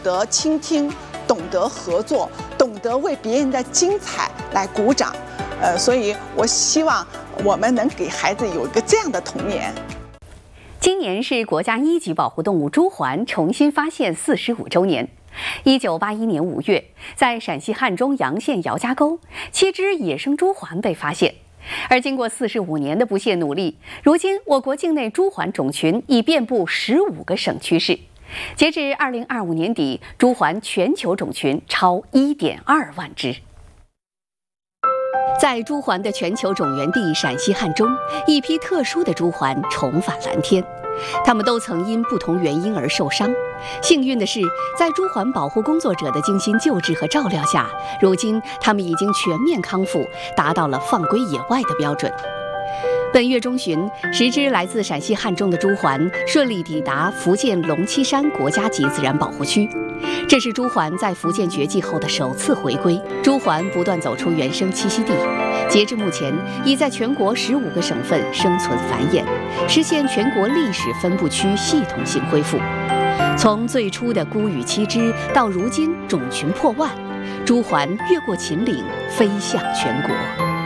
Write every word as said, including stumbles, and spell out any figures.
得倾听，懂得合作，懂得为别人的精彩来鼓掌。呃，所以我希望我们能给孩子有一个这样的童年。 今年是国家一级保护动物朱鹮重新发现四十五周年。一九八一年五月，在陕西汉中洋县姚家沟，七只野生朱鹮被发现。而经过四十五年的不懈努力，如今我国境内朱鹮种群已遍布十五个省区市。截至二零二五年底，朱鹮全球种群超一点二万只。在朱鹮的全球种源地陕西汉中，一批特殊的朱鹮重返蓝天。它们都曾因不同原因而受伤，幸运的是，在朱鹮保护工作者的精心救治和照料下，如今它们已经全面康复，达到了放归野外的标准。本月中旬，十只来自陕西汉中的朱鹮顺利抵达福建龙栖山国家级自然保护区。这是朱鹮在福建绝迹后的首次回归。朱鹮不断走出原生栖息地，截至目前，已在全国十五个省份生存繁衍，实现全国历史分布区系统性恢复。从最初的孤羽七只，到如今种群破万，朱鹮越过秦岭，飞向全国。